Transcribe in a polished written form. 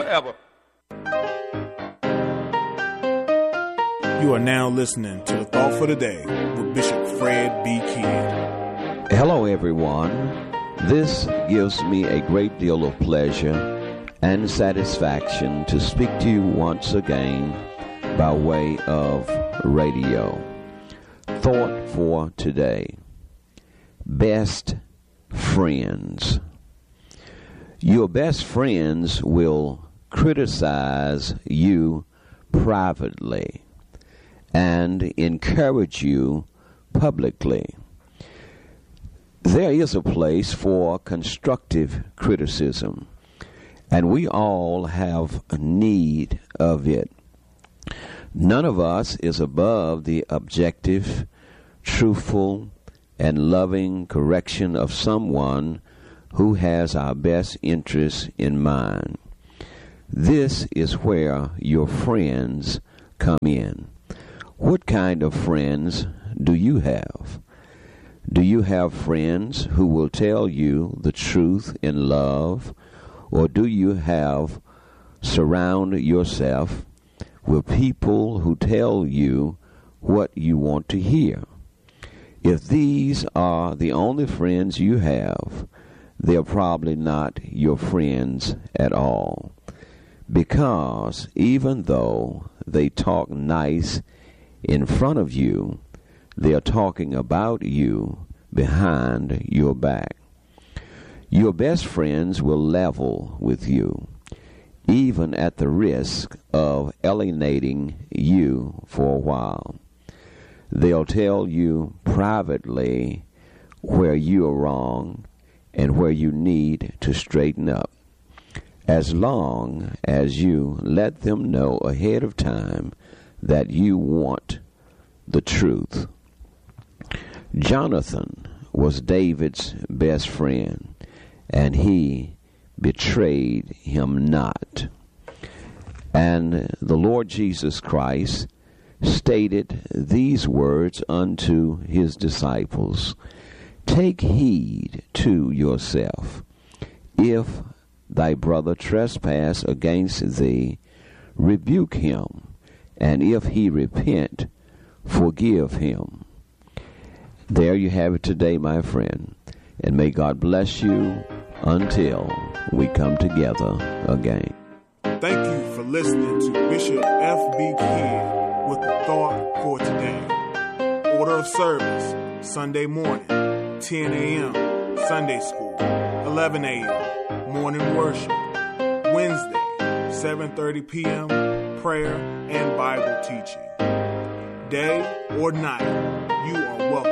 forever. You are now listening to The Thought for the Day with Bishop Fred B. Kidd. Hello, everyone. This gives me a great deal of pleasure and satisfaction to speak to you once again by way of radio. Thought for today: best friends. Your best friends will criticize you privately and encourage you publicly. There is a place for constructive criticism, and we all have a need of it. None of us is above the objective, truthful, and loving correction of someone who has our best interests in mind. This is where your friends come in. What kind of friends do you have? Do you have friends who will tell you the truth in love, or do you surround yourself with people who tell you what you want to hear? If these are the only friends you have, they're probably not your friends at all. Because even though they talk nice in front of you, they are talking about you behind your back. Your best friends will level with you, even at the risk of alienating you for a while. They'll tell you privately where you are wrong and where you need to straighten up, as long as you let them know ahead of time that you want the truth. Jonathan was David's best friend, and he betrayed him not. And the Lord Jesus Christ stated these words unto his disciples: "Take heed to yourself. If thy brother trespass against thee, rebuke him, and if he repent, forgive him." There you have it today, my friend, and may God bless you until we come together again. Thank you for listening to Bishop F.B. Kidd with The Thought for Today. Order of service: Sunday morning, 10 a.m., Sunday school, 11 a.m., morning worship. Wednesday, 7:30 p.m., prayer and Bible teaching. Day or night, you are welcome